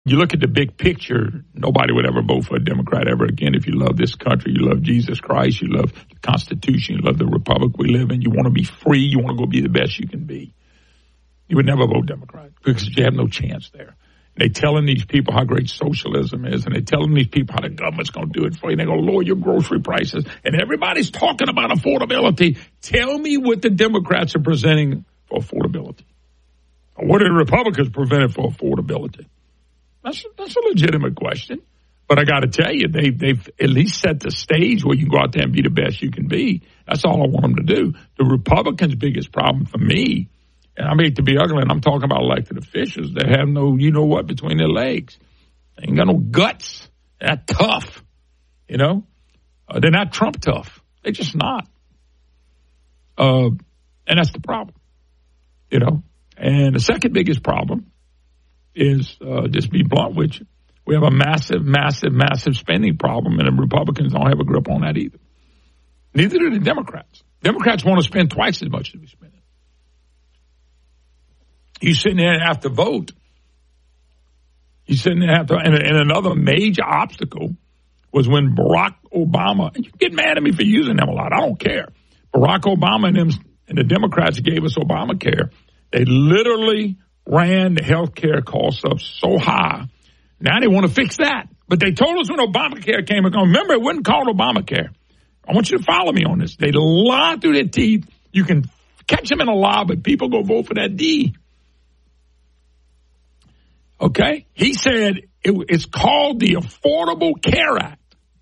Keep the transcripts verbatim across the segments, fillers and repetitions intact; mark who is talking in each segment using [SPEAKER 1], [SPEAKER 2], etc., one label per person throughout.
[SPEAKER 1] you look at the big picture, nobody would ever vote for a Democrat ever again if you love this country, you love Jesus Christ, you love the Constitution, you love the republic we live in, you want to be free, you want to go be the best you can be. You would never vote Democrat because you have no chance there. They're telling these people how great socialism is, and they're telling these people how the government's going to do it for you. They're going to lower your grocery prices, and everybody's talking about affordability. Tell me what the Democrats are presenting for affordability. Or what are the Republicans presenting for affordability? That's, that's a legitimate question. But I got to tell you, they, they've at least set the stage where you can go out there and be the best you can be. That's all I want them to do. The Republicans' biggest problem for me, and I hate to be ugly, and I'm talking about elected officials that have no you-know-what between their legs. They ain't got no guts. They're not tough, you know. Uh, they're not Trump tough. They're just not. Uh, and that's the problem, you know. And the second biggest problem is, uh, just be blunt with you, we have a massive, massive, massive spending problem, and the Republicans don't have a grip on that either. Neither do the Democrats. Democrats want to spend twice as much as we spend. You sitting there and have to vote. You sitting there and have to, and, and another major obstacle was when Barack Obama, and you get mad at me for using them a lot, I don't care. Barack Obama and them and the Democrats gave us Obamacare. They literally ran the health care costs up so high. Now they want to fix that. But they told us when Obamacare came along, remember, it wasn't called Obamacare. I want you to follow me on this. They lie through their teeth. You can catch them in a lie, but people go vote for that D. Okay? He said it, it's called the Affordable Care Act.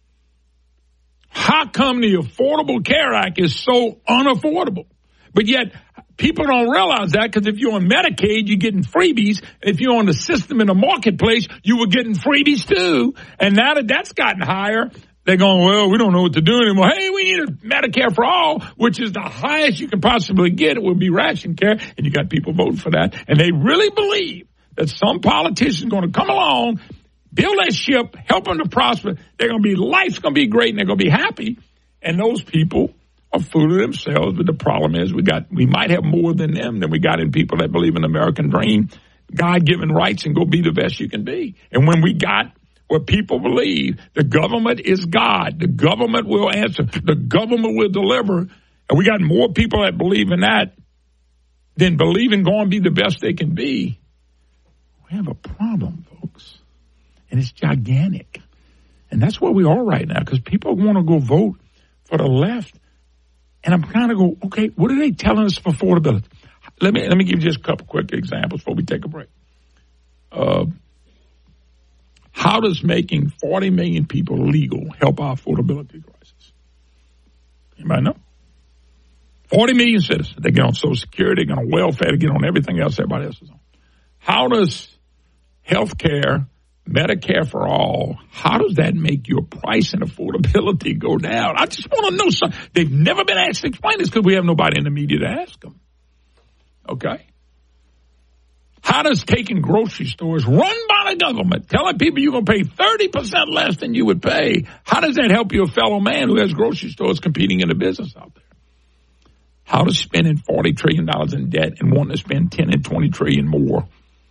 [SPEAKER 1] How come the Affordable Care Act is so unaffordable? But yet, people don't realize that because if you're on Medicaid, you're getting freebies. If you're on the system in the marketplace, you were getting freebies too. And now that that's gotten higher, they're going, well, we don't know what to do anymore. Hey, we need a Medicare for all, which is the highest you can possibly get. It would be ration care. And you got people voting for that. And they really believe that some politician is going to come along, build that ship, help them to prosper. They're going to be, life's going to be great, and they're going to be happy. And those people are fooling themselves. But the problem is we got, we might have more than them than we got in people that believe in the American dream, God-given rights, and go be the best you can be. And when we got what people believe, the government is God, the government will answer, the government will deliver, and we got more people that believe in that than believe in going to be the best they can be, we have a problem, folks, and it's gigantic. And that's where we are right now, because people want to go vote for the left. And I'm kind of go, okay, what are they telling us for affordability? Let me let me give you just a couple quick examples before we take a break. Uh, how does making forty million people legal help our affordability crisis? Anybody know? forty million citizens. They get on Social Security, they get on welfare, they get on everything else everybody else is on. How does health care, Medicare for all, how does that make your price and affordability go down? I just want to know something. They've never been asked to explain this because we have nobody in the media to ask them. Okay? How does taking grocery stores run by the government, telling people you're going to pay thirty percent less than you would pay, how does that help your fellow man who has grocery stores competing in the business out there? How does spending forty trillion dollars in debt and wanting to spend ten and twenty trillion dollars more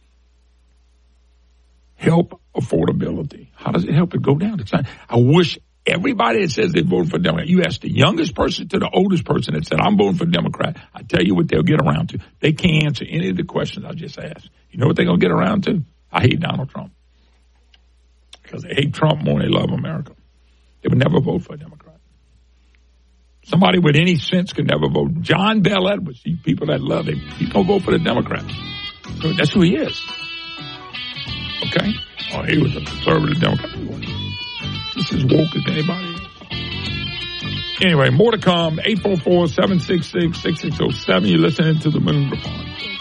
[SPEAKER 1] help affordability? How does it help it go down? I wish everybody that says they voted for Democrat, you ask the youngest person to the oldest person that said, I'm voting for Democrat, I tell you what they'll get around to. They can't answer any of the questions I just asked. You know what they're going to get around to? I hate Donald Trump. Because they hate Trump more than they love America. They would never vote for a Democrat. Somebody with any sense could never vote. John Bell Edwards, these people that love him, he don't vote for the Democrats. So that's who he is. Okay? Oh, he was a conservative Democrat. This is woke as anybody else. Anyway, more to come. eight four four, seven six six, six six zero seven. You're listening to The Moon Report.